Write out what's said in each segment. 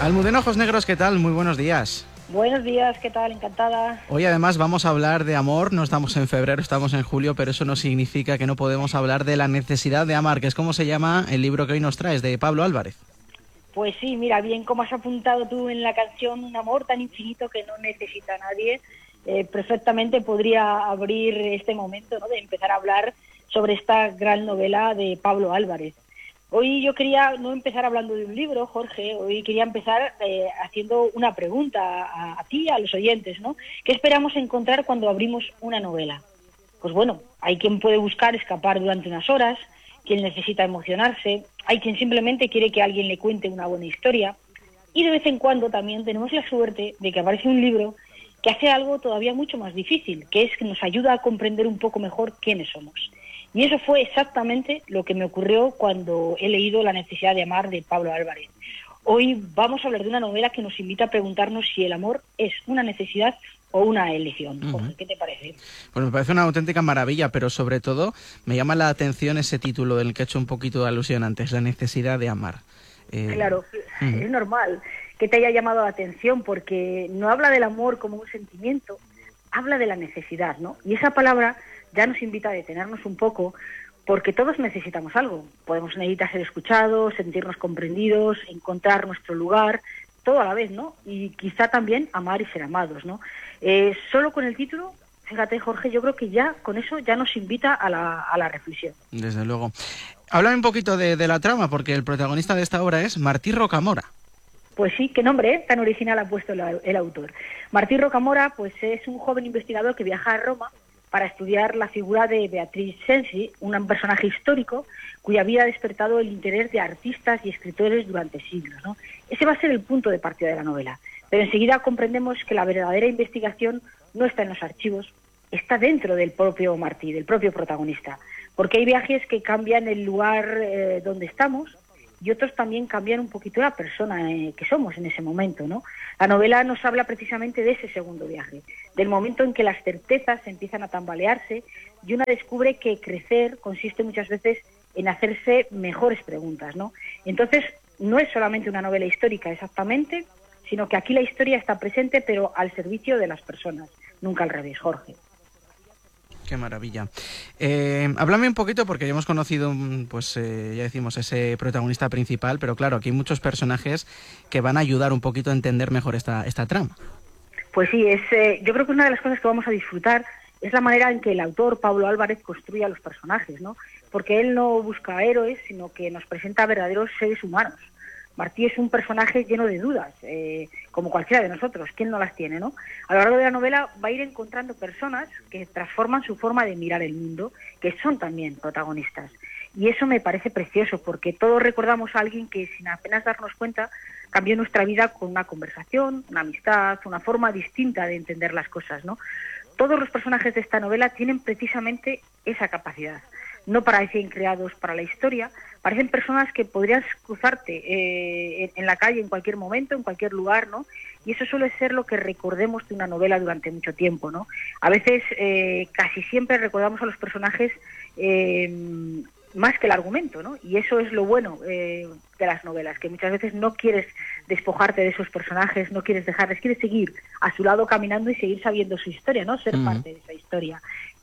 Almudena Ojos Negros, ¿qué tal? Muy buenos días. Buenos días, ¿qué tal? Encantada. Hoy además vamos a hablar de amor, no estamos en febrero, estamos en julio, pero eso no significa que no podemos hablar de la necesidad de amar, que es como se llama el libro que hoy nos traes, de Pablo Álvarez. Pues sí, mira, bien como has apuntado tú en la canción, un amor tan infinito que no necesita a nadie, perfectamente podría abrir este momento, ¿no?, de empezar a hablar sobre esta gran novela de Pablo Álvarez. Hoy yo quería no empezar hablando de un libro, Jorge, hoy quería empezar haciendo una pregunta a ti, a los oyentes, ¿no? ¿Qué esperamos encontrar cuando abrimos una novela? Pues bueno, hay quien puede buscar escapar durante unas horas, quien necesita emocionarse, hay quien simplemente quiere que alguien le cuente una buena historia, y de vez en cuando también tenemos la suerte de que aparece un libro que hace algo todavía mucho más difícil, que es que nos ayuda a comprender un poco mejor quiénes somos. Y eso fue exactamente lo que me ocurrió cuando he leído La necesidad de amar de Pablo Álvarez. Hoy vamos a hablar de una novela que nos invita a preguntarnos si el amor es una necesidad o una elección. Jorge, ¿qué te parece? Pues me parece una auténtica maravilla, pero sobre todo me llama la atención ese título del que he hecho un poquito de alusión antes, La necesidad de amar. Claro, es normal que te haya llamado la atención porque no habla del amor como un sentimiento, habla de la necesidad, ¿no? Y esa palabra ya nos invita a detenernos un poco, porque todos necesitamos algo. Podemos necesitar ser escuchados, sentirnos comprendidos, encontrar nuestro lugar, todo a la vez, ¿no? Y quizá también amar y ser amados, ¿no? Solo con el título, fíjate, Jorge, yo creo que ya con eso ya nos invita a la reflexión. Desde luego. Háblame un poquito de la trama, porque el protagonista de esta obra es Martí Rocamora. Pues sí, qué nombre tan original ha puesto el autor. Martí Rocamora pues es un joven investigador que viaja a Roma para estudiar la figura de Beatriz Cenci, un personaje histórico cuya vida ha despertado el interés de artistas y escritores durante siglos, ¿no? Ese va a ser el punto de partida de la novela, pero enseguida comprendemos que la verdadera investigación no está en los archivos, está dentro del propio Martí, del propio protagonista, porque hay viajes que cambian el lugar donde estamos, y otros también cambian un poquito la persona que somos en ese momento, ¿no? La novela nos habla precisamente de ese segundo viaje, del momento en que las certezas empiezan a tambalearse y una descubre que crecer consiste muchas veces en hacerse mejores preguntas, ¿no? Entonces, no es solamente una novela histórica exactamente, sino que aquí la historia está presente, pero al servicio de las personas, nunca al revés, Jorge. Qué maravilla. Háblame un poquito, porque ya hemos conocido, pues ya decimos, ese protagonista principal, pero claro, aquí hay muchos personajes que van a ayudar un poquito a entender mejor esta trama. Pues sí, yo creo que una de las cosas que vamos a disfrutar es la manera en que el autor, Pablo Álvarez, construye a los personajes, ¿no? Porque él no busca héroes, sino que nos presenta verdaderos seres humanos. Martí es un personaje lleno de dudas, como cualquiera de nosotros, ¿quién no las tiene, no? A lo largo de la novela va a ir encontrando personas que transforman su forma de mirar el mundo, que son también protagonistas. Y eso me parece precioso, porque todos recordamos a alguien que, sin apenas darnos cuenta, cambió nuestra vida con una conversación, una amistad, una forma distinta de entender las cosas, ¿no? Todos los personajes de esta novela tienen precisamente esa capacidad. No parecen creados para la historia, parecen personas que podrías cruzarte en la calle en cualquier momento, en cualquier lugar, ¿no? Y eso suele ser lo que recordemos de una novela durante mucho tiempo, ¿no? A veces, casi siempre recordamos a los personajes más que el argumento, ¿no? Y eso es lo bueno de las novelas, que muchas veces no quieres despojarte de esos personajes, no quieres dejarles, quieres seguir a su lado caminando y seguir sabiendo su historia, ¿no? Ser parte de esa historia.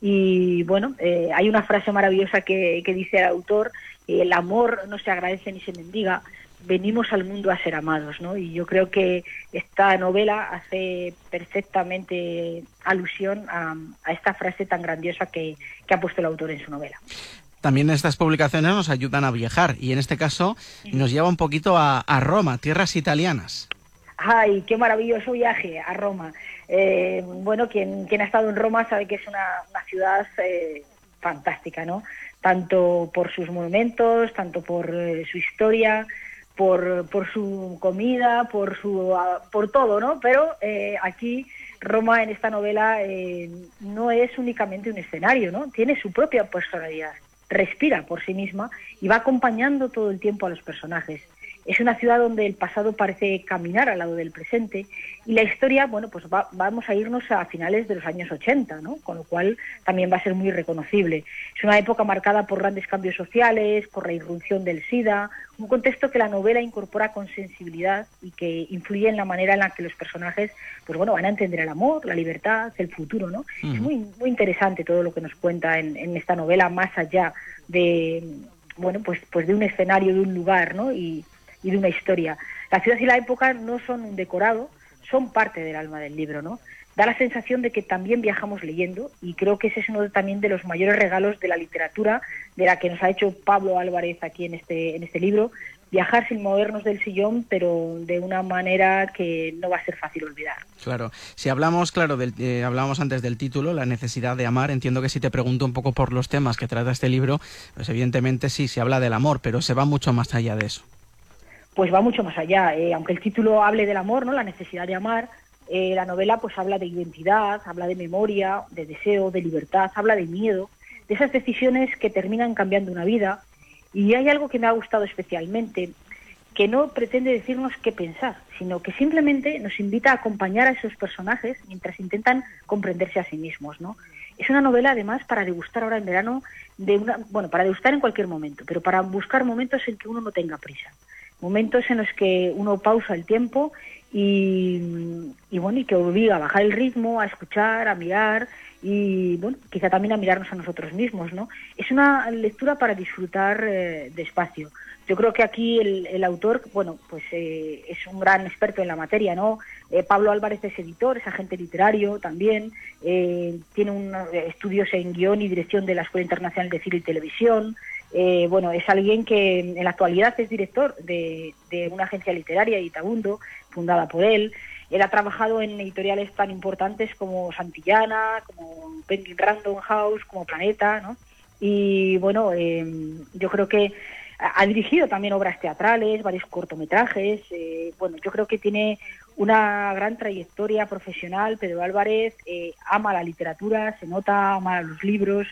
Y bueno, hay una frase maravillosa que dice el autor: el amor no se agradece ni se mendiga, venimos al mundo a ser amados, ¿no? Y yo creo que esta novela hace perfectamente alusión a esta frase tan grandiosa que ha puesto el autor en su novela. También estas publicaciones nos ayudan a viajar, y en este caso nos lleva un poquito a Roma, tierras italianas. ¡Ay, qué maravilloso viaje a Roma! Bueno, quien ha estado en Roma sabe que es una ciudad fantástica, ¿no? Tanto por sus monumentos, tanto por su historia, por su comida, por todo, ¿no? Pero aquí Roma, en esta novela, no es únicamente un escenario, ¿no? Tiene su propia personalidad, respira por sí misma y va acompañando todo el tiempo a los personajes. Es una ciudad donde el pasado parece caminar al lado del presente y la historia, bueno, pues vamos a irnos a finales de los años 80, ¿no? Con lo cual también va a ser muy reconocible. Es una época marcada por grandes cambios sociales, por la irrupción del SIDA, un contexto que la novela incorpora con sensibilidad y que influye en la manera en la que los personajes, pues bueno, van a entender el amor, la libertad, el futuro, ¿no? Es muy, muy interesante todo lo que nos cuenta en esta novela, más allá de, bueno, pues de un escenario, de un lugar, ¿no? Y de una historia. La ciudad y la época no son un decorado, son parte del alma del libro, ¿no? Da la sensación de que también viajamos leyendo y creo que ese es uno también de los mayores regalos de la literatura, de la que nos ha hecho Pablo Álvarez aquí en este libro, viajar sin movernos del sillón, pero de una manera que no va a ser fácil olvidar. Claro. Si hablamos, claro, hablábamos antes del título, la necesidad de amar. Entiendo que si te pregunto un poco por los temas que trata este libro, pues evidentemente sí, se habla del amor, pero se va mucho más allá de eso. Pues va mucho más allá. Aunque el título hable del amor, ¿no? La necesidad de amar, la novela pues habla de identidad, habla de memoria, de deseo, de libertad, habla de miedo, de esas decisiones que terminan cambiando una vida. Y hay algo que me ha gustado especialmente, que no pretende decirnos qué pensar, sino que simplemente nos invita a acompañar a esos personajes mientras intentan comprenderse a sí mismos, ¿no? Es una novela, además, para degustar ahora en verano, para degustar en cualquier momento, pero para buscar momentos en que uno no tenga prisa. Momentos en los que uno pausa el tiempo y que obliga a bajar el ritmo, a escuchar, a mirar y, bueno, quizá también a mirarnos a nosotros mismos, ¿no? Es una lectura para disfrutar despacio. Yo creo que aquí el autor, bueno, pues es un gran experto en la materia, ¿no? Pablo Álvarez es editor, es agente literario también, tiene estudios en guión y dirección de la Escuela Internacional de Cine y Televisión. Es alguien que en la actualidad es director de una agencia literaria, Itabundo, fundada por él. Él ha trabajado en editoriales tan importantes como Santillana, como Penguin Random House, como Planeta, ¿no? Y bueno, yo creo que ha dirigido también obras teatrales, varios cortometrajes. Yo creo que tiene una gran trayectoria profesional. Pedro Álvarez ama la literatura, se nota, ama los libros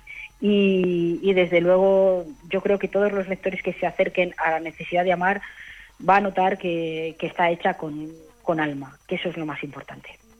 y desde luego yo creo que todos los lectores que se acerquen a la necesidad de amar va a notar que está hecha con alma, que eso es lo más importante.